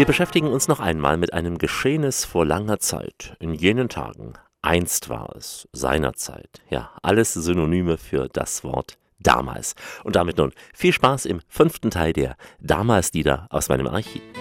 Wir beschäftigen uns noch einmal mit einem Geschehnis vor langer Zeit, in jenen Tagen. Einst war es, seinerzeit. Ja, alles Synonyme für das Wort damals. Und damit nun viel Spaß im 5. Teil der Damals-Lieder aus meinem Archiv.